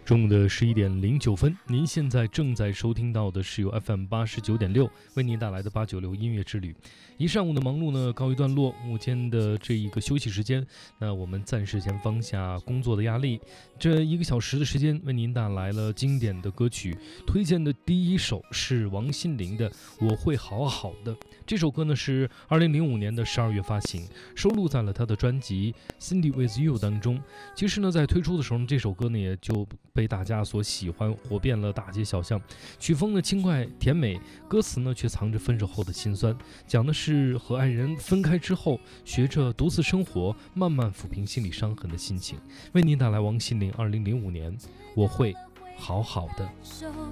中午的11:09，您现在正在收听到的是由 FM89.6为您带来的896音乐之旅。一上午的忙碌呢告一段落，午间的这一个休息时间，那我们暂时先放下工作的压力，这1个小时的时间为您带来了经典的歌曲。推荐的第一首是王心凌的《我会好好的》，这首歌呢是2005年的12月发行，收录在了她的专辑《Cindy with You》当中。其实呢，在推出的时候，这首歌呢也就被大家所喜欢，火遍了大街小巷。曲风呢轻快甜美，歌词呢却藏着分手后的辛酸，讲的是和爱人分开之后，学着独自生活，慢慢抚平心理伤痕的心情。为您带来王心凌2005年《我会好好的》。